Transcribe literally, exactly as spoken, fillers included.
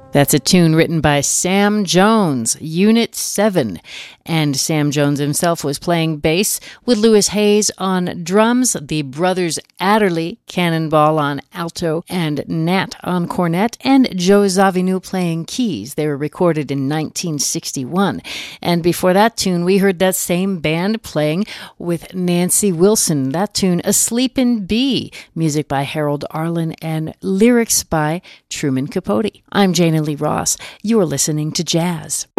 That's a tune written by Sam Jones, Unit seven. And Sam Jones himself was playing bass with Louis Hayes on drums, the brothers Adderley, Cannonball on alto, and Nat on cornet, and Joe Zawinul playing keys. They were recorded in nineteen sixty-one. And before that tune, we heard that same band playing with Nancy Wilson. That tune, Asleep in B, music by Harold Arlen and lyrics by Truman Capote. I'm Jana Lee Ross. You are listening to Jazz.